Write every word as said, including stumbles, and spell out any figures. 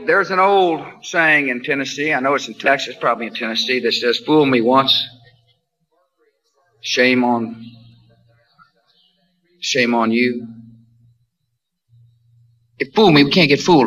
there's an old saying in Tennessee, I know it's in Texas, probably in Tennessee, that says, fool me once, shame on, shame on you. If fool me, we can't get fooled.